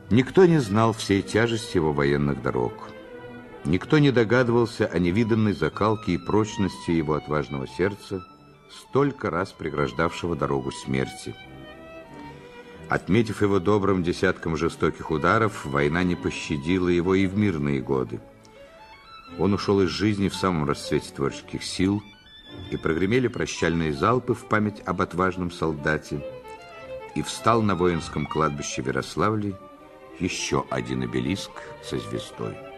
Никто не знал всей тяжести его военных дорог. Никто не догадывался о невиданной закалке и прочности его отважного сердца, столько раз преграждавшего дорогу смерти. Отметив его добрым десятком жестоких ударов, война не пощадила его и в мирные годы. Он ушел из жизни в самом расцвете творческих сил, и прогремели прощальные залпы в память об отважном солдате, и встал на воинском кладбище в Ярославле еще один обелиск со звездой.